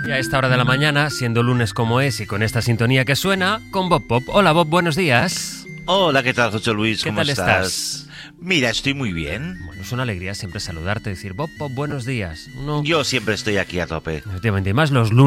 Y a esta hora de la mañana, siendo lunes como es y con esta sintonía que suena, con Bob Pop. Hola Bob, buenos días. Hola, ¿qué tal, José Luis? ¿Cómo estás? Mira, estoy muy bien. Bueno, es una alegría siempre saludarte, decir Bob Pop, buenos días. Yo siempre estoy aquí a tope. Efectivamente, y más los lunes.